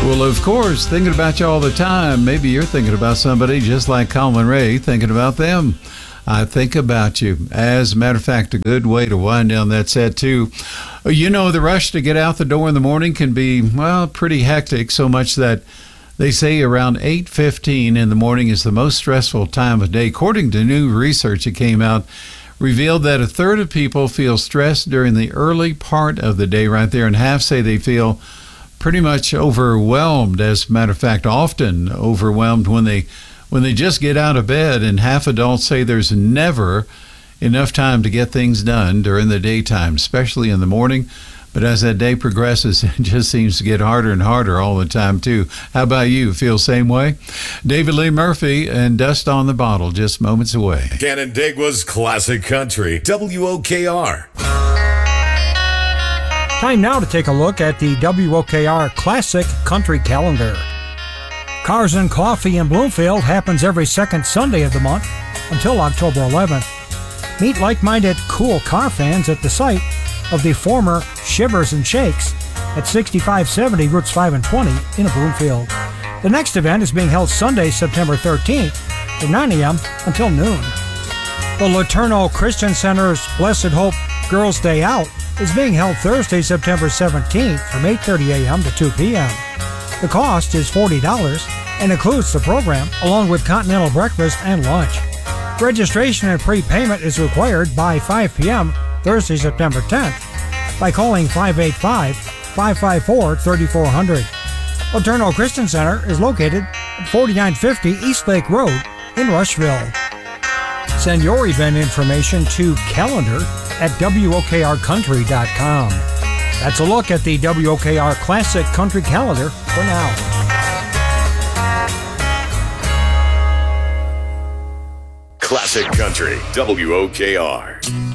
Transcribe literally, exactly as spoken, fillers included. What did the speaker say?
Well, of course, thinking about you all the time. Maybe you're thinking about somebody just like Colin Ray, thinking about them. I think about you. As a matter of fact, a good way to wind down that set, too. You know, the rush to get out the door in the morning can be, well, pretty hectic, so much that they say around eight fifteen in the morning is the most stressful time of day. According to new research that came out, revealed that a third of people feel stressed during the early part of the day right there, and half say they feel pretty much overwhelmed. As a matter of fact, often overwhelmed when they when they just get out of bed, and half adults say there's never enough time to get things done during the daytime, especially in the morning. But as that day progresses, it just seems to get harder and harder all the time, too. How about you? Feel the same way? David Lee Murphy and Dust on the Bottle, just moments away. Canandaigua's Classic Country, W O K R. Time now to take a look at the W O K R Classic Country Calendar. Cars and Coffee in Bloomfield happens every second Sunday of the month until October eleventh. Meet like-minded cool car fans at the site of the former Shivers and Shakes at sixty-five seventy Routes five and twenty in Bloomfield. The next event is being held Sunday, September thirteenth from nine a.m. until noon. The Laterno Christian Center's Blessed Hope Girls' Day Out is being held Thursday, September seventeenth from eight thirty a.m. to two p.m. The cost is forty dollars and includes the program along with continental breakfast and lunch. Registration and prepayment is required by five p.m. Thursday, September tenth by calling five eight five, five five four, three four zero zero. Laterno Christian Center is located at forty-nine fifty East Lake Road in Rushville. Send your event information to calendar at W O K R country dot com. That's a look at the W O K R Classic Country Calendar for now. Classic Country, W O K R.